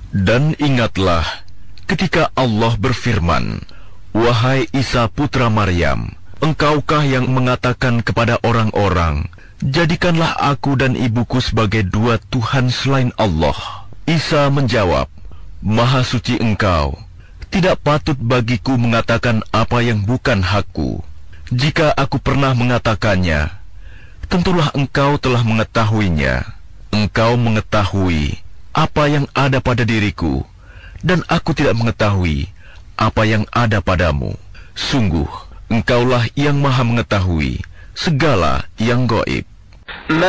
Dan ingatlah ketika Allah berfirman, "Wahai Isa putra Maryam, engkaukah yang mengatakan kepada orang-orang, jadikanlah aku dan ibuku sebagai dua Tuhan selain Allah?" Isa menjawab, "Maha suci engkau, tidak patut bagiku mengatakan apa yang bukan hakku. Jika aku pernah mengatakannya, tentulah engkau telah mengetahuinya. Engkau mengetahui apa yang ada pada diriku, dan aku tidak mengetahui apa yang ada padamu. Sungguh, engkaulah yang maha mengetahui segala yang gaib."